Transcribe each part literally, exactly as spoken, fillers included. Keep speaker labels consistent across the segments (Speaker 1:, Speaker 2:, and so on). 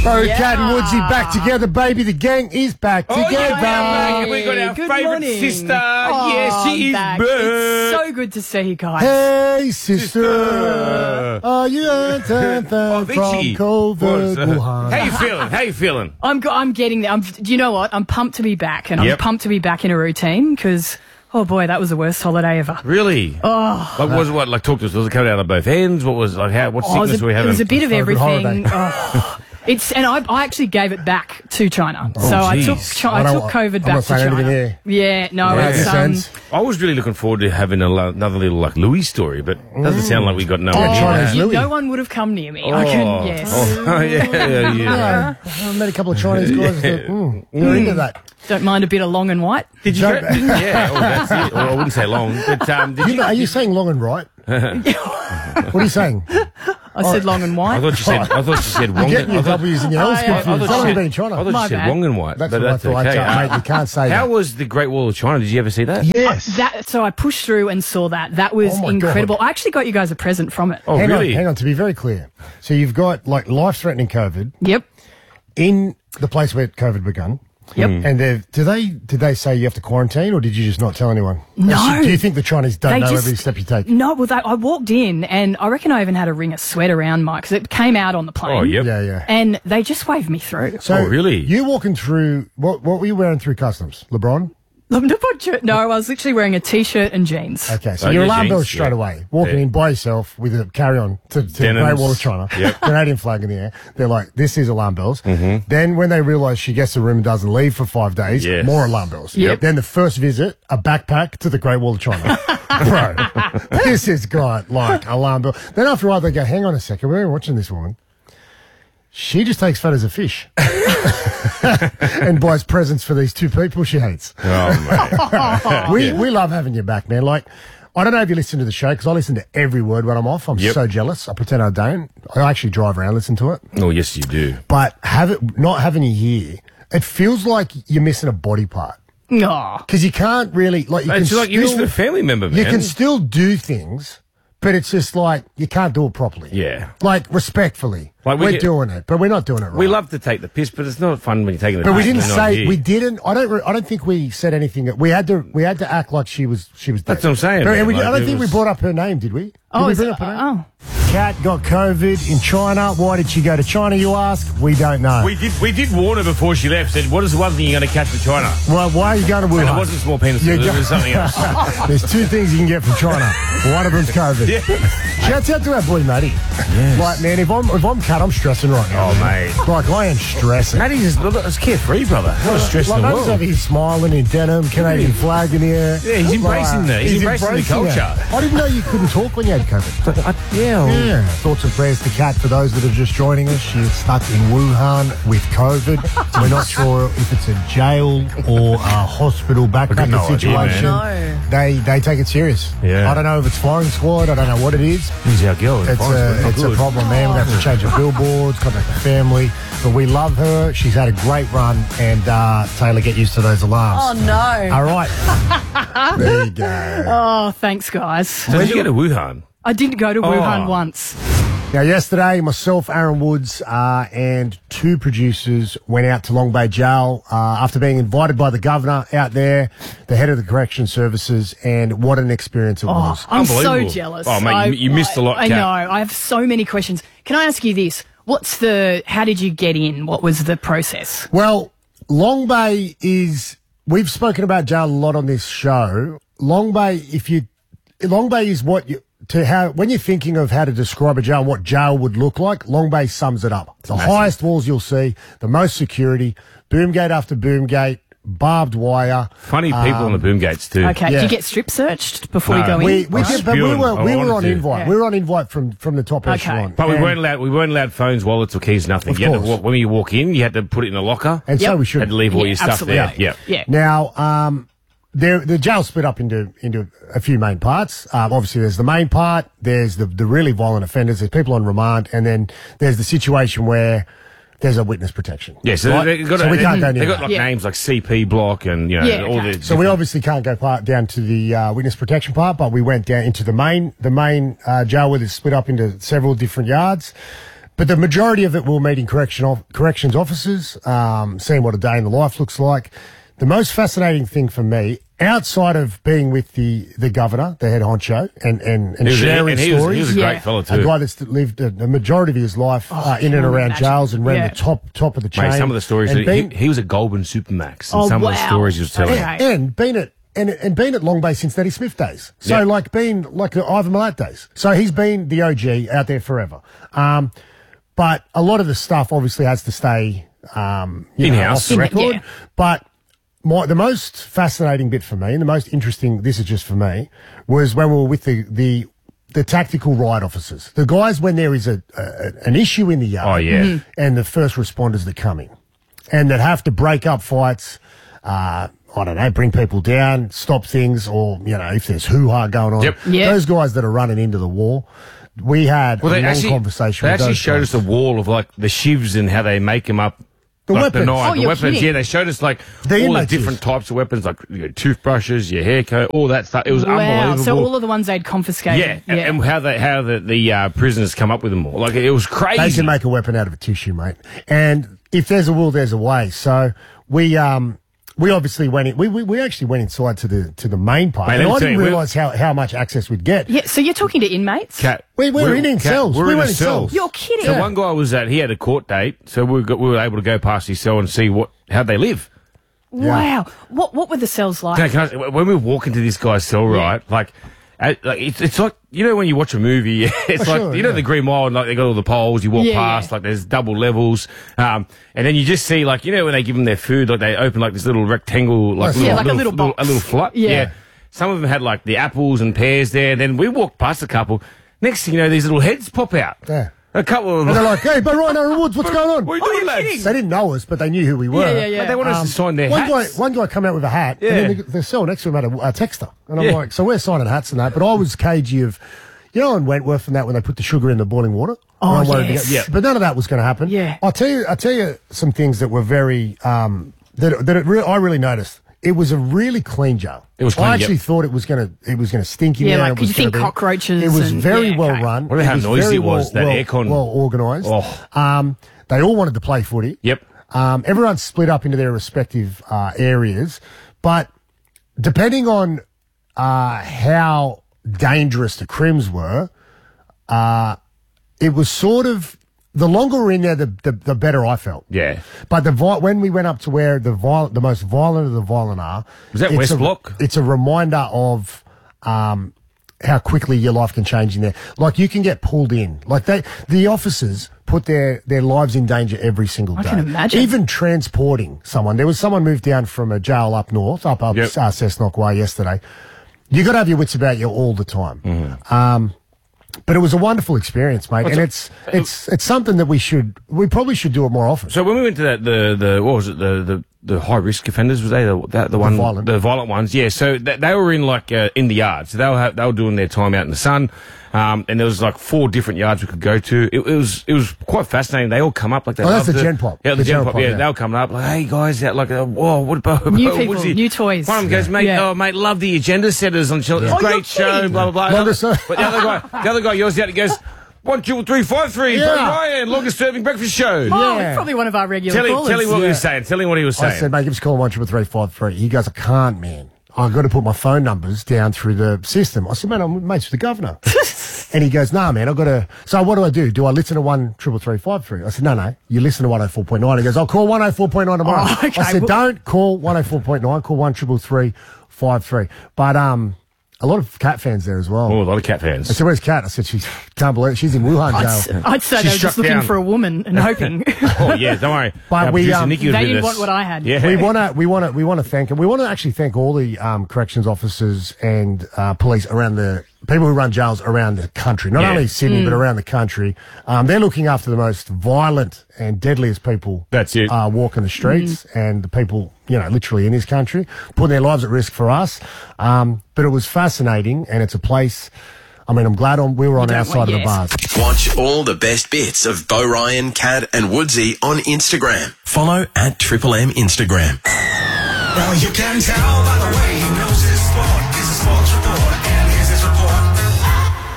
Speaker 1: Bro,
Speaker 2: Yeah.
Speaker 1: Cat and Woodsy back together, baby. The gang is back
Speaker 3: Oh,
Speaker 1: together.
Speaker 3: yeah, we are back. We got our
Speaker 2: Good
Speaker 3: favourite
Speaker 2: morning.
Speaker 3: sister.
Speaker 2: Oh,
Speaker 3: yes, she is
Speaker 2: back.
Speaker 3: back.
Speaker 2: It's so good to see you guys.
Speaker 1: Hey, sister.
Speaker 3: Sister.
Speaker 1: Are you
Speaker 3: Oh,
Speaker 1: from
Speaker 3: Vicky.
Speaker 1: COVID,
Speaker 3: What's, uh,
Speaker 1: Wuhan?
Speaker 3: How you feeling? How you feeling?
Speaker 2: I'm go- I'm getting there. I'm, do you know what? I'm pumped to be back, and I'm
Speaker 3: Yep.
Speaker 2: pumped to be back in a routine because, oh boy, that was the worst holiday ever.
Speaker 3: Really? Oh. Like, was it what? Like, talk to us. Was it coming out of both ends? What was like? How? What
Speaker 2: Oh, it
Speaker 3: sickness
Speaker 2: was a,
Speaker 3: were we
Speaker 2: it
Speaker 3: having?
Speaker 2: was a bit of
Speaker 1: It's not a good
Speaker 2: everything. Oh, it's and I, I actually gave it back to China. so I took
Speaker 3: jeez.
Speaker 2: Chi-
Speaker 1: I
Speaker 2: I
Speaker 1: don't
Speaker 2: took
Speaker 1: wa-
Speaker 2: COVID
Speaker 1: I'm
Speaker 2: back
Speaker 1: not
Speaker 2: to
Speaker 1: saying
Speaker 2: China.
Speaker 1: anything here.
Speaker 2: Yeah, no,
Speaker 3: Yeah.
Speaker 2: it's
Speaker 1: Makes
Speaker 2: um,
Speaker 1: sense.
Speaker 3: I was really looking forward to having a, lo- another little like Louis story, but it doesn't sound like we got nowhere
Speaker 1: Oh,
Speaker 3: near
Speaker 1: Chinese
Speaker 3: that.
Speaker 1: Louis.
Speaker 2: no one would have come near me. I can, yes.
Speaker 3: Oh, yeah, yeah, yeah.
Speaker 1: Yeah, I met a couple of Chinese guys that mm, they're into that.
Speaker 2: Don't mind a bit of long and white.
Speaker 3: Did you?
Speaker 1: Don't-
Speaker 3: Go, yeah, well, that's it. Well, I wouldn't say long, but um, did
Speaker 1: You
Speaker 3: you?
Speaker 1: know, are you saying long and right? What are you saying?
Speaker 2: I said long and
Speaker 3: I
Speaker 2: white.
Speaker 3: thought you said. I thought you said
Speaker 1: You're
Speaker 3: wrong.
Speaker 1: getting
Speaker 3: I
Speaker 1: your
Speaker 3: thought,
Speaker 1: W's and your L's
Speaker 2: Oh, yeah.
Speaker 3: I thought
Speaker 1: confused.
Speaker 3: you
Speaker 1: It's only
Speaker 3: said,
Speaker 1: been China.
Speaker 3: I thought
Speaker 2: My
Speaker 3: you said
Speaker 2: bad.
Speaker 3: wrong and white,
Speaker 1: That's
Speaker 3: but
Speaker 1: what I
Speaker 3: that's
Speaker 1: thought.
Speaker 3: okay.
Speaker 1: Uh, mate, you can't say
Speaker 3: How
Speaker 1: that.
Speaker 3: was the Great Wall of China? Did you ever see that?
Speaker 1: Yes.
Speaker 2: That so I pushed through and saw that. That was
Speaker 1: Oh my
Speaker 2: incredible.
Speaker 1: God.
Speaker 2: I actually got you guys a present from it.
Speaker 3: Oh,
Speaker 1: hang
Speaker 3: really?
Speaker 1: on, hang on. To be very clear, so you've got like life-threatening COVID
Speaker 2: Yep.
Speaker 1: in the place where COVID begun.
Speaker 2: Yep.
Speaker 1: And they've- do they did they say you have to quarantine, or did you just not tell anyone?
Speaker 2: No.
Speaker 1: Do you think the Chinese don't
Speaker 2: They
Speaker 1: know
Speaker 2: just-
Speaker 1: every step you take?
Speaker 2: No, well, they, I walked in and I reckon I even had to ring a sweat around Mike because it came out on the plane.
Speaker 3: Oh, yep.
Speaker 1: Yeah, yeah.
Speaker 2: And they just waved me through.
Speaker 1: So
Speaker 3: Oh, really?
Speaker 1: You walking through what? What were you wearing through customs? LeBron.
Speaker 2: No, I was literally wearing a t-shirt and jeans.
Speaker 1: Okay, so
Speaker 3: Oh,
Speaker 1: your
Speaker 3: yeah,
Speaker 1: alarm
Speaker 3: jeans,
Speaker 1: bells straight
Speaker 3: yeah.
Speaker 1: away. Walking
Speaker 3: Yeah.
Speaker 1: in by yourself with a carry-on to, to the
Speaker 3: Denims.
Speaker 1: Great Wall of China,
Speaker 3: Yep.
Speaker 1: Canadian flag in the air. They're like, this is alarm bells.
Speaker 3: Mm-hmm.
Speaker 1: Then when they realise she gets the room and doesn't leave for five days,
Speaker 3: Yes.
Speaker 1: more alarm bells.
Speaker 2: Yep.
Speaker 1: Then the first visit, a backpack to the Great Wall of China. Bro, this has got like alarm bell. Then after a while they go, hang on a second, we're watching this woman. She just takes photos of fish and buys presents for these two people she hates.
Speaker 3: Oh, man.
Speaker 1: We we love having you back, man. Like, I don't know if you listen to the show because I listen to every word when I'm off. I'm
Speaker 3: Yep.
Speaker 1: so jealous. I pretend I don't. I actually drive around, listen to it.
Speaker 3: Oh, yes, you do.
Speaker 1: But have it not having you here, it feels like you're missing a body part
Speaker 2: Oh,
Speaker 1: because you can't really like. You
Speaker 3: It's
Speaker 1: can
Speaker 3: like you're
Speaker 1: still,
Speaker 3: missing a family member, man.
Speaker 1: you can still do things, but it's just like you can't do it properly.
Speaker 3: Yeah.
Speaker 1: like respectfully.
Speaker 3: Like, we
Speaker 1: we're
Speaker 3: get-
Speaker 1: doing it, but we're not doing it right.
Speaker 3: We love to take the piss, but it's not fun when you're taking the
Speaker 1: But
Speaker 3: piss.
Speaker 1: we didn't
Speaker 3: and you're not
Speaker 1: say
Speaker 3: here.
Speaker 1: we didn't. I don't. Re, I don't think we said anything. That we had to. We had to act like she was. She was. Dead.
Speaker 3: That's what I'm saying,
Speaker 1: But
Speaker 3: man.
Speaker 1: we,
Speaker 3: Like,
Speaker 1: I don't
Speaker 3: it
Speaker 1: think
Speaker 3: was-
Speaker 1: we brought up her name, did we? Did
Speaker 2: oh,
Speaker 1: we
Speaker 2: is
Speaker 1: bring
Speaker 2: it,
Speaker 1: up her name?
Speaker 2: oh.
Speaker 1: Kat got COVID in China. Why did she go to China? You ask. We don't know.
Speaker 3: We did. We did warn her before she left. Said, "What is the one thing you're going to catch from China?"
Speaker 1: well, why are you going to
Speaker 3: And it
Speaker 1: Wuhan?
Speaker 3: wasn't small penis.
Speaker 1: You
Speaker 3: It
Speaker 1: go-
Speaker 3: was something else.
Speaker 1: There's two things you can get from China. One of them's COVID.
Speaker 3: Yeah.
Speaker 1: Shouts out to our boy Matty. Like, man, if I'm if I'm Kat, I'm stressing right now.
Speaker 3: Oh,
Speaker 1: man.
Speaker 3: mate.
Speaker 1: Like, I am stressing.
Speaker 3: Matty's is carefree, brother. Not a stress
Speaker 1: Like,
Speaker 3: in the
Speaker 1: Matty's over
Speaker 3: world.
Speaker 1: here smiling in denim, Canadian flag in the air.
Speaker 3: Yeah, he's embracing that. He's embracing the culture.
Speaker 1: it. I didn't know you couldn't talk when you had COVID.
Speaker 3: I, yeah. well,
Speaker 1: Yeah. Thoughts and prayers to Kat for those that are just joining us. She is stuck in Wuhan with COVID. We're not sure if it's a jail or a hospital backpacker
Speaker 3: no idea,
Speaker 1: situation.
Speaker 2: man. No.
Speaker 1: They they take it serious.
Speaker 3: Yeah.
Speaker 1: I don't know if it's firing squad. I don't know what it is.
Speaker 3: He's our girl.
Speaker 1: It's a it's a problem, man. We have to change the billboards, contact the family. But we love her. She's had a great run, and uh, Taylor, get used to those alarms.
Speaker 2: Oh, no.
Speaker 1: All right. There you go.
Speaker 2: Oh, thanks, guys.
Speaker 3: So did you go to Wuhan?
Speaker 2: I didn't go to Wuhan
Speaker 3: Oh.
Speaker 2: once.
Speaker 1: Now, yesterday, myself, Aaron Woods, uh, and two producers went out to Long Bay Jail uh, after being invited by the governor out there, the head of the correction services, and what an experience it
Speaker 2: Oh,
Speaker 1: was.
Speaker 2: I'm so
Speaker 3: Unbelievable.
Speaker 2: jealous.
Speaker 3: Oh, mate,
Speaker 2: I-
Speaker 3: you- you missed a lot,
Speaker 2: I
Speaker 3: Kat.
Speaker 2: know. I have so many questions. Can I ask you this? What's the, how did you get in? What was the process?
Speaker 1: Well, Long Bay is, we've spoken about jail a lot on this show. Long Bay, if you, Long Bay is what you, to how, when you're thinking of how to describe a jail, what jail would look like, Long Bay sums it up. The
Speaker 3: massive.
Speaker 1: highest walls you'll see, the most security, boom gate after boom gate, barbed wire.
Speaker 3: Funny people on the boom gates too.
Speaker 2: Okay.
Speaker 1: Yeah.
Speaker 2: Did you get strip searched before
Speaker 3: No.
Speaker 2: you go in?
Speaker 1: We, we
Speaker 3: I
Speaker 1: did, but we
Speaker 3: spewing.
Speaker 1: were,
Speaker 3: I
Speaker 1: we were
Speaker 3: wanted
Speaker 1: on
Speaker 3: to.
Speaker 1: invite.
Speaker 2: Yeah.
Speaker 1: We were on invite from, from the top
Speaker 2: Okay.
Speaker 1: echelon.
Speaker 3: But we
Speaker 1: And-
Speaker 3: weren't allowed. We weren't allowed phones, wallets, or keys. Nothing.
Speaker 1: Of
Speaker 3: You had to
Speaker 1: course.
Speaker 3: walk, when you walk in, you had to put it in a locker.
Speaker 1: And so
Speaker 2: Yep.
Speaker 1: we should
Speaker 3: had to leave all
Speaker 2: Yeah,
Speaker 3: your stuff
Speaker 2: absolutely.
Speaker 3: there. Yeah.
Speaker 2: Yeah.
Speaker 1: Now, um, there, the jail split up into into a few main parts. Um, obviously, there's the main part. There's the the really violent offenders. There's people on remand, and then there's the situation where there's a witness protection.
Speaker 3: Yeah, so
Speaker 1: right?
Speaker 3: they got
Speaker 1: so we can't go
Speaker 3: They
Speaker 1: near
Speaker 3: got
Speaker 1: that.
Speaker 3: like
Speaker 2: Yeah.
Speaker 3: names like C P block and you know
Speaker 2: Yeah,
Speaker 3: all
Speaker 2: okay.
Speaker 3: the.
Speaker 1: So we obviously can't go part down to the uh, witness protection part, but we went down into the main the main uh, jail where it's split up into several different yards. but the majority of it we're meeting correction of, corrections officers, um, seeing what a day in the life looks like. The most fascinating thing for me, outside of being with the, the governor, the head honcho, and, and, and
Speaker 3: He was,
Speaker 1: sharing
Speaker 3: and he was,
Speaker 1: stories.
Speaker 3: he was a
Speaker 2: Yeah.
Speaker 3: great fellow too.
Speaker 1: A guy that's lived a, a majority of his life
Speaker 2: Oh,
Speaker 1: uh, in
Speaker 2: can
Speaker 1: and
Speaker 2: you
Speaker 1: around
Speaker 2: imagine?
Speaker 1: jails and ran
Speaker 2: Yeah.
Speaker 1: the top top of the chain.
Speaker 3: Mate, some of the stories,
Speaker 1: And
Speaker 3: that
Speaker 1: being-
Speaker 3: he, he was a Goulburn Supermax. And
Speaker 2: Oh,
Speaker 3: some of the
Speaker 2: wow.
Speaker 3: stories he was telling.
Speaker 2: Okay.
Speaker 1: and been at and, and been at Long Bay since Nettie Smith days. So
Speaker 3: Yeah.
Speaker 1: like being like the Ivan Milat days. So he's been the O G out there forever. Um, but a lot of the stuff obviously has to stay um, you know,
Speaker 3: In-house.
Speaker 1: off the
Speaker 2: In-
Speaker 1: record.
Speaker 2: yeah.
Speaker 1: But my, the most fascinating bit for me, and the most interesting, this is just for me, was when we were with the the, the tactical riot officers, the guys when there is a, a an issue in the yard.
Speaker 3: Oh, yeah. Mhm.
Speaker 1: And the first responders that come in, and that have to break up fights. Uh, I don't know, bring people down, stop things, or, you know, if there's hoo-ha going on.
Speaker 3: Yep.
Speaker 2: Yeah.
Speaker 1: Those guys that are running into the war, we had
Speaker 3: Well,
Speaker 1: a
Speaker 3: they
Speaker 1: long
Speaker 3: actually,
Speaker 1: conversation
Speaker 3: they
Speaker 1: with
Speaker 3: actually
Speaker 1: those
Speaker 3: showed
Speaker 1: guys.
Speaker 3: us a wall of like the shivs and how they make them up.
Speaker 1: The
Speaker 3: like
Speaker 1: weapons.
Speaker 3: The, knife,
Speaker 2: Oh,
Speaker 3: the
Speaker 2: you're
Speaker 3: weapons.
Speaker 2: kidding.
Speaker 3: Yeah, they showed us like
Speaker 1: The
Speaker 3: all the
Speaker 1: inmates
Speaker 3: different
Speaker 1: use.
Speaker 3: types of weapons, like you know, toothbrushes, your hair coat, all that stuff. It was
Speaker 2: Wow.
Speaker 3: unbelievable.
Speaker 2: So all of the ones they'd confiscated.
Speaker 3: yeah, and, and how they how the, the uh, prisoners come up with them all. Like it was crazy.
Speaker 1: They can make a weapon out of a tissue, mate. And if there's a will, there's a way. So we um we obviously went in. We we, we actually went inside to the to the main part.
Speaker 3: Mate,
Speaker 1: and
Speaker 3: let me
Speaker 1: I
Speaker 3: tell
Speaker 1: didn't
Speaker 3: you, we-
Speaker 1: realise how, how much access we'd get.
Speaker 2: Yeah, so you're talking to inmates?
Speaker 3: Cat.
Speaker 1: We- we were in in
Speaker 3: Cat,
Speaker 1: cells.
Speaker 3: We were
Speaker 1: We
Speaker 3: in
Speaker 1: were
Speaker 3: the
Speaker 1: in
Speaker 3: cells.
Speaker 1: cells.
Speaker 2: You're kidding.
Speaker 3: So
Speaker 1: Yeah.
Speaker 3: one guy was at he had a court date, so we got we were able to go past his cell and see what how they live.
Speaker 2: Wow. What what were the cells like?
Speaker 3: Can I, can I, when we walk into this guy's cell, right? Like, uh, like it's, it's like you know when you watch a movie, it's
Speaker 1: Oh,
Speaker 3: like
Speaker 1: sure,
Speaker 3: you know
Speaker 1: yeah.
Speaker 3: the Green Mile, and like they got all the poles. You walk
Speaker 2: Yeah,
Speaker 3: past,
Speaker 2: yeah.
Speaker 3: like there's double levels, um, and then you just see like you know when they give them their food, like they open like this little rectangle, like,
Speaker 1: Yeah,
Speaker 2: like a little box.
Speaker 3: a little flat.
Speaker 2: Yeah.
Speaker 3: Some of them had like the apples and pears there. Then we walked past a couple. Next thing you know, these little heads pop out.
Speaker 1: Yeah.
Speaker 3: A couple of
Speaker 1: And
Speaker 3: them.
Speaker 1: they're like, hey, but Ryan Aaron Woods, what's going on?
Speaker 3: What are you
Speaker 2: Oh,
Speaker 3: doing,
Speaker 2: you're
Speaker 3: lads?
Speaker 2: kidding.
Speaker 1: They didn't know us, but they knew who we were.
Speaker 2: Yeah, yeah, yeah.
Speaker 3: But they want us to sign their
Speaker 1: One guy,
Speaker 3: hats.
Speaker 1: one guy come out with a hat,
Speaker 3: Yeah.
Speaker 1: and then the, the cell next to him had a, a texter, and I'm
Speaker 3: Yeah.
Speaker 1: like, so we're signing hats and that. But I was cagey of, you know, in Wentworth and that when they put the sugar in the boiling water.
Speaker 2: Oh,
Speaker 1: And I wanted to
Speaker 2: yes.
Speaker 1: go- yeah, but none of that was going to happen.
Speaker 2: Yeah.
Speaker 1: I'll tell you, I'll tell you some things that were very um, that that it re- I really noticed. It was a really clean jail.
Speaker 3: It was clean,
Speaker 1: I actually
Speaker 3: yep.
Speaker 1: thought it was going to it was going to stink in
Speaker 2: Yeah,
Speaker 1: there.
Speaker 2: like,
Speaker 1: it was
Speaker 2: you think
Speaker 1: gonna be-
Speaker 2: cockroaches
Speaker 1: It was
Speaker 2: and-
Speaker 1: very
Speaker 2: yeah,
Speaker 1: well
Speaker 2: okay.
Speaker 1: run.
Speaker 3: What about how
Speaker 1: It was
Speaker 3: noisy
Speaker 1: very
Speaker 3: it was,
Speaker 1: well,
Speaker 3: that
Speaker 1: well,
Speaker 3: aircon?
Speaker 1: well organised.
Speaker 3: Oh.
Speaker 1: Um, they all wanted to play footy.
Speaker 3: Yep.
Speaker 1: Um, everyone's split up into their respective uh, areas, but depending on uh, how dangerous the crims were, uh, it was sort of the longer we're in there, the the, the better I felt.
Speaker 3: Yeah.
Speaker 1: But the vi- when we went up to where the viol- the most violent of the violent are,
Speaker 3: Was that
Speaker 1: it's
Speaker 3: West
Speaker 1: a-
Speaker 3: Block?
Speaker 1: It's a reminder of um, how quickly your life can change in there. Like you can get pulled in. Like they, the officers put their, their lives in danger every single day.
Speaker 2: can imagine.
Speaker 1: Even transporting someone. There was someone moved down from a jail up north, up up
Speaker 3: Yep.
Speaker 1: uh, Cessnock Way yesterday. You got to have your wits about you all the time.
Speaker 3: Mm-hmm.
Speaker 1: Um, but it was a wonderful experience, mate, and it's it's it's something that we should we probably should do it more often.
Speaker 3: So when we went to that, the the what was it, the the, the high risk offenders, was they the that, the one
Speaker 1: violent.
Speaker 3: the violent ones? Yeah. So th- they were in like uh, in the yard, so they were ha- they were doing their time out in the sun, um, and there was like four different yards we could go to. It, it was it was quite fascinating. They all come up like they
Speaker 1: Oh, that's
Speaker 3: loved
Speaker 1: the
Speaker 3: it.
Speaker 1: Gen Pop.
Speaker 3: Yeah, the,
Speaker 1: The
Speaker 3: Gen
Speaker 1: Gen
Speaker 3: Pop.
Speaker 1: Pop,
Speaker 3: Yeah,
Speaker 1: yeah.
Speaker 3: they were coming up like, hey guys, out like, uh, whoa, what about
Speaker 2: New
Speaker 3: what
Speaker 2: people,
Speaker 3: was it?
Speaker 2: new toys.
Speaker 3: One of them goes, mate,
Speaker 2: Yeah.
Speaker 3: oh mate, love the agenda setters on Channel. It's
Speaker 2: Oh,
Speaker 3: a
Speaker 2: you're
Speaker 3: great show,
Speaker 2: kidding.
Speaker 3: blah blah blah.
Speaker 1: Longest-
Speaker 3: But the other guy, the other guy yells out, he goes, one, two, three, five, three,
Speaker 1: Yeah.
Speaker 3: Ryan, longest serving breakfast show.
Speaker 2: Oh,
Speaker 1: Yeah.
Speaker 2: it's probably one of our regular
Speaker 3: Tell him,
Speaker 2: callers.
Speaker 3: tell him what he
Speaker 1: Yeah.
Speaker 3: was saying. Tell him what he was
Speaker 1: I
Speaker 3: saying.
Speaker 1: said, mate, give us a call on one triple three five three. He goes, I can't, man. I've got to put my phone numbers down through the system. I said, man, I'm mates with the governor. And he goes, nah, man, I've got to. So what do I do? Do I listen to one triple three five three? I said, no, no, you listen to one oh four point nine. He goes, I'll call one oh four point nine tomorrow.
Speaker 2: Oh, okay,
Speaker 1: I said,
Speaker 2: well-
Speaker 1: don't call one oh four point nine, call one triple three five three. But um, a lot of Cat fans there as well.
Speaker 3: Oh, a lot of cat fans.
Speaker 1: I said, where's Cat? I said, she can't believe it. She's in Wuhan
Speaker 2: I'd, s-
Speaker 1: jail.
Speaker 2: I'd say
Speaker 3: She's
Speaker 2: they were just
Speaker 3: struck
Speaker 2: looking
Speaker 3: down.
Speaker 2: for a woman and hoping.
Speaker 3: Oh yeah, don't worry.
Speaker 1: But
Speaker 3: Our
Speaker 1: we,
Speaker 3: producer
Speaker 1: um,
Speaker 3: Nikki was
Speaker 2: They
Speaker 3: with
Speaker 2: didn't
Speaker 3: us.
Speaker 2: want what I had.
Speaker 3: Yeah,
Speaker 1: We want to, we want to, we want to thank, and we want to actually thank all the um, corrections officers and uh, police around the people who run jails around the country, not
Speaker 3: Yeah.
Speaker 1: only Sydney but around the country. Um, they're looking after the most violent and deadliest people.
Speaker 3: That's it.
Speaker 1: Uh, walking the streets and the people, you know, literally in this country, putting their lives at risk for us. Um, but it was fascinating, and it's a place. I mean, I'm glad on, we were on
Speaker 2: don't
Speaker 1: our
Speaker 2: want-
Speaker 1: side of the
Speaker 2: yes.
Speaker 1: bars.
Speaker 4: Watch all the best bits of Bo Ryan, Cat and Woodsy on Instagram. Follow at Triple M Instagram.
Speaker 5: Well, you can tell by the way he knows his sport. He's a sports reporter, and here's his report.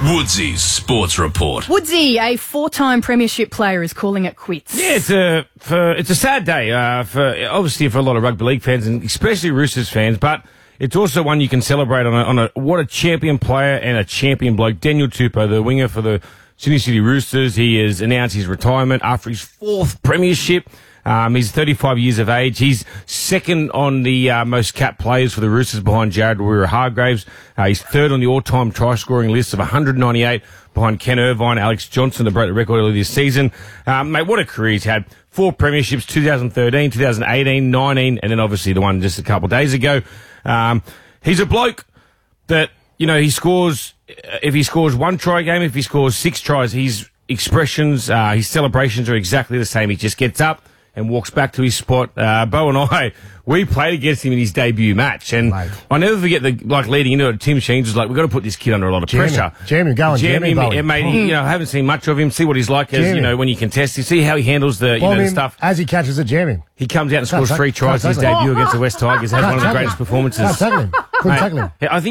Speaker 5: Woodsy's Sports Report.
Speaker 2: Woodsy, a four-time premiership player, is calling it quits.
Speaker 3: Yeah, it's a for it's a sad day uh, for obviously for a lot of rugby league fans and especially Roosters fans, but it's also one you can celebrate on a, on a what a champion player and a champion bloke. Daniel Tupou, the winger for the Sydney City Roosters, he has announced his retirement after his fourth premiership. Um, he's thirty-five years of age. He's second on the uh, most capped players for the Roosters behind Jared Waerea-Hargreaves. Uh, he's third on the all-time try-scoring list of one hundred ninety-eight behind Ken Irvine, Alex Johnson, to break the record earlier this season. Um, mate, what a career he's had. Four premierships, two thousand thirteen, two thousand eighteen, nineteen, and then obviously the one just a couple of days ago. Um, he's a bloke that, you know, he scores, if he scores one try a game, if he scores six tries, his expressions, uh, his celebrations are exactly the same. He just gets up and walks back to his spot. Uh, Bo and I, we played against him in his debut match. And
Speaker 1: Mate.
Speaker 3: I never forget the, like, leading into it, Tim Sheens was like, we've got to put this kid under a lot of
Speaker 1: Jam him.
Speaker 3: pressure.
Speaker 1: Jam him, go on,
Speaker 3: Jam
Speaker 1: jam him,
Speaker 3: him,
Speaker 1: Bowen.
Speaker 3: and mate,
Speaker 1: Oh.
Speaker 3: you know, I haven't seen much of him. See what he's like as,
Speaker 1: Jam
Speaker 3: you know,
Speaker 1: him.
Speaker 3: when you contest. You see how he handles the, you
Speaker 1: Bomb
Speaker 3: know, the
Speaker 1: him
Speaker 3: stuff.
Speaker 1: as he catches it, jam him.
Speaker 3: He comes out and
Speaker 1: Can't
Speaker 3: scores
Speaker 1: tack-
Speaker 3: three tries in
Speaker 1: can't
Speaker 3: his
Speaker 1: tackle him.
Speaker 3: debut against the West Tigers. Had
Speaker 1: Can't
Speaker 3: one of the
Speaker 1: tackle
Speaker 3: greatest
Speaker 1: him.
Speaker 3: performances.
Speaker 1: Can't tackle him. Couldn't
Speaker 3: Mate,
Speaker 1: tackle him.
Speaker 3: yeah, I think